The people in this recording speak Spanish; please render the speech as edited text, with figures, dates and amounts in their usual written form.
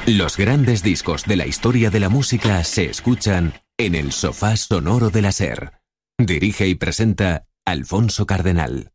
Los grandes discos de la historia de la música se escuchan en el Sofá Sonoro de la SER. Dirige y presenta Alfonso Cardenal.